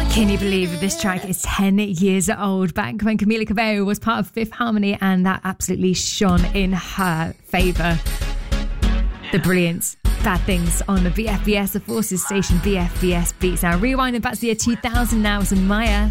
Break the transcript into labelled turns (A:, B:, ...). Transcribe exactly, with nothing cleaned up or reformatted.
A: Can you believe that this track is ten years old? Back when Camila Cabello was part of Fifth Harmony, and that absolutely shone in her favour. The brilliant Bad Things on the B F B S, the Forces station, B F B S Beats. Now rewinding back to the year two thousand now, was Maya